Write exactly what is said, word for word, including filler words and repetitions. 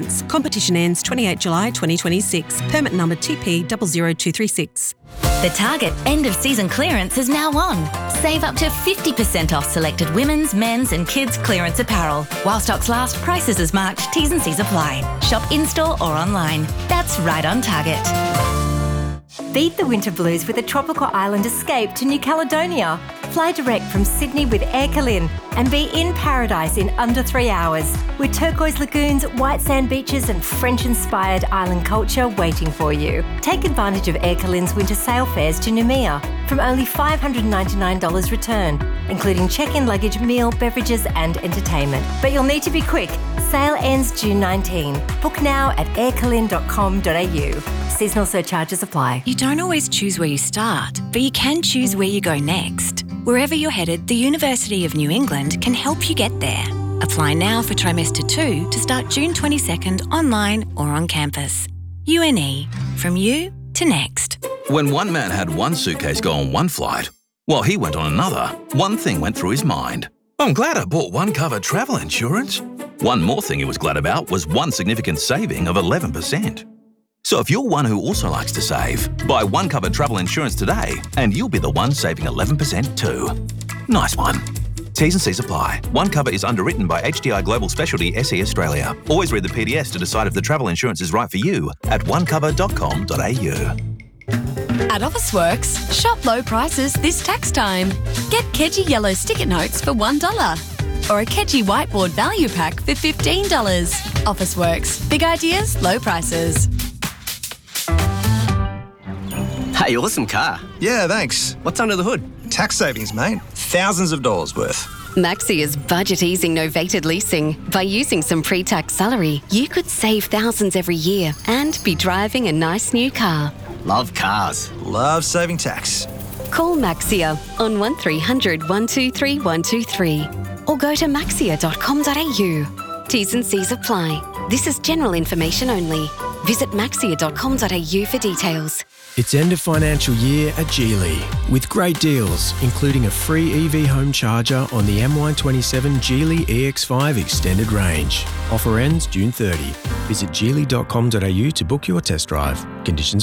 clearance. Competition ends twenty-eighth July twenty twenty-six. Permit number T P zero zero two three six. The Target end of season clearance is now on. Save up to fifty percent off selected women's, men's and kids' clearance apparel. While stocks last, prices as marked, T's and C's apply. Shop in-store or online. That's right on Target. Beat the winter blues with a tropical island escape to New Caledonia. Fly direct from Sydney with Air Calin and be in paradise in under three hours with turquoise lagoons, white sand beaches and French-inspired island culture waiting for you. Take advantage of Air Calin's winter sail fares to Noumea from only five hundred ninety-nine dollars return, including check-in luggage, meal, beverages and entertainment. But you'll need to be quick. Sale ends June nineteenth. Book now at air calin dot com dot a u. Seasonal surcharges apply. You don't always choose where you start, but you can choose where you go next. Wherever you're headed, the University of New England can help you get there. Apply now for trimester two to start June twenty-second online or on campus. U N E, from you to next. When one man had one suitcase go on one flight, while he went on another, one thing went through his mind. I'm glad I bought one cover travel insurance. One more thing he was glad about was one significant saving of eleven percent. So if you're one who also likes to save, buy one cover travel insurance today and you'll be the one saving eleven percent too. Nice one. T's and C's apply. One Cover is underwritten by H D I Global Specialty S E Australia. Always read the P D S to decide if the travel insurance is right for you at one cover dot com dot a u. At Officeworks, shop low prices this tax time. Get Kedgie Yellow sticker notes for one dollar or a Kedgie Whiteboard Value Pack for fifteen dollars. Officeworks. Big ideas, low prices. Hey, awesome car. Yeah, thanks. What's under the hood? Tax savings, mate. Thousands of dollars worth. Maxia's budget easing novated leasing. By using some pre-tax salary, you could save thousands every year and be driving a nice new car. Love cars. Love saving tax. Call Maxia on one three hundred, one two three, one two three or go to maxia dot com dot a u. T's and C's apply. This is general information only. Visit maxia dot com dot a u for details. It's end of financial year at Geely with great deals, including a free E V home charger on the M Y twenty-seven Geely E X five Extended Range. Offer ends June thirtieth. Visit geely dot com dot a u to book your test drive. Conditions